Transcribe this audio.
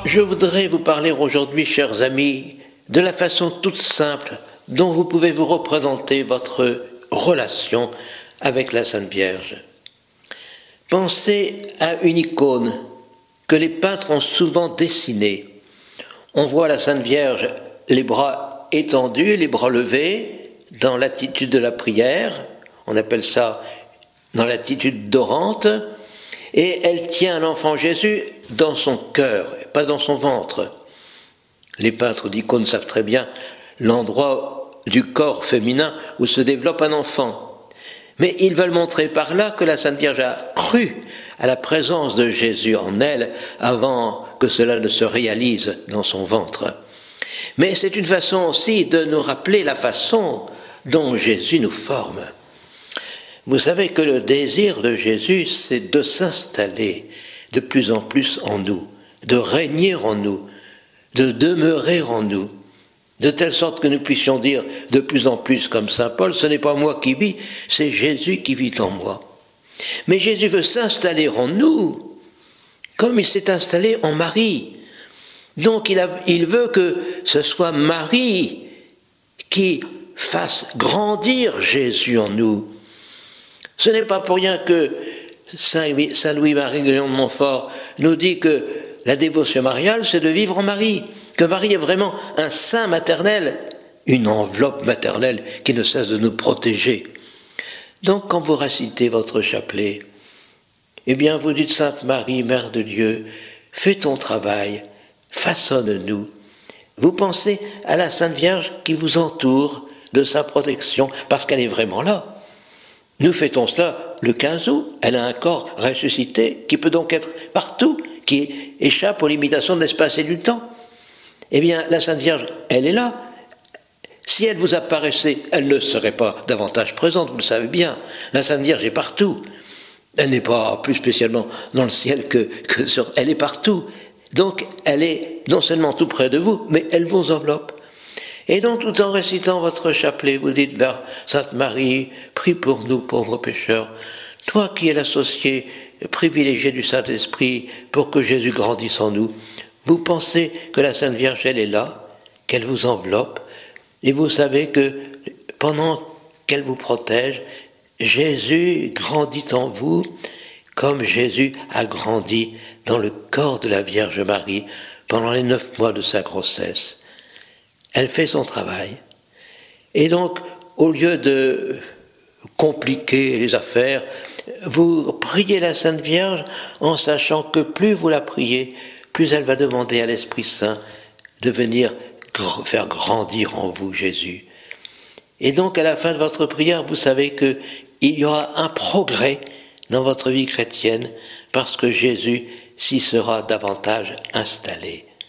Je voudrais vous parler aujourd'hui, chers amis, de la façon toute simple dont vous pouvez vous représenter votre relation avec la Sainte Vierge. Pensez à une icône que les peintres ont souvent dessinée. On voit la Sainte Vierge, les bras étendus, les bras levés, dans l'attitude de la prière, on appelle ça dans l'attitude d'orante, et elle tient l'enfant Jésus dans son cœur, pas dans son ventre. Les peintres d'icônes savent très bien l'endroit du corps féminin où se développe un enfant. Mais ils veulent montrer par là que la Sainte Vierge a cru à la présence de Jésus en elle avant que cela ne se réalise dans son ventre. Mais c'est une façon aussi de nous rappeler la façon dont Jésus nous forme. Vous savez que le désir de Jésus, c'est de s'installer de plus en plus en nous, de régner en nous, de demeurer en nous, de telle sorte que nous puissions dire de plus en plus comme saint Paul, ce n'est pas moi qui vis, c'est Jésus qui vit en moi. Mais Jésus veut s'installer en nous, comme il s'est installé en Marie. Donc il veut que ce soit Marie qui fasse grandir Jésus en nous. Ce n'est pas pour rien que Saint Louis-Marie Grignon de Montfort nous dit que la dévotion mariale, c'est de vivre en Marie, que Marie est vraiment un sein maternel, une enveloppe maternelle qui ne cesse de nous protéger. Donc quand vous récitez votre chapelet, eh bien vous dites Sainte Marie, Mère de Dieu, fais ton travail, façonne-nous. Vous pensez à la Sainte Vierge qui vous entoure de sa protection, parce qu'elle est vraiment là. Nous fêtons cela le 15 août, elle a un corps ressuscité qui peut donc être partout, qui échappe aux limitations de l'espace et du temps. Eh bien, la Sainte Vierge, elle est là. Si elle vous apparaissait, elle ne serait pas davantage présente, vous le savez bien. La Sainte Vierge est partout. Elle n'est pas plus spécialement dans le ciel que sur... Elle est partout. Donc, elle est non seulement tout près de vous, mais elle vous enveloppe. Et donc, tout en récitant votre chapelet, vous dites vers Sainte Marie, prie pour nous, pauvres pécheurs. Toi qui es l'associé privilégié du Saint-Esprit pour que Jésus grandisse en nous, vous pensez que la Sainte Vierge, elle est là, qu'elle vous enveloppe, et vous savez que pendant qu'elle vous protège, Jésus grandit en vous comme Jésus a grandi dans le corps de la Vierge Marie pendant les 9 mois de sa grossesse. Elle fait son travail. Et donc, au lieu de compliquer les affaires, vous priez la Sainte Vierge en sachant que plus vous la priez, plus elle va demander à l'Esprit Saint de venir faire grandir en vous Jésus. Et donc, à la fin de votre prière, vous savez qu'il y aura un progrès dans votre vie chrétienne parce que Jésus s'y sera davantage installé.